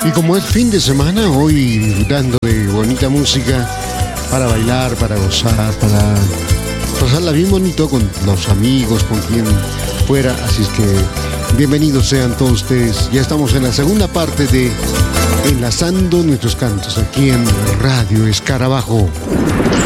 Y como es fin de semana, hoy disfrutando de bonita música para bailar, para gozar, para pasarla bien bonito con los amigos, con quien fuera. Así es que bienvenidos sean todos ustedes. Ya estamos en la segunda parte de Enlazando Nuestros Cantos aquí en Radio Escarabajo.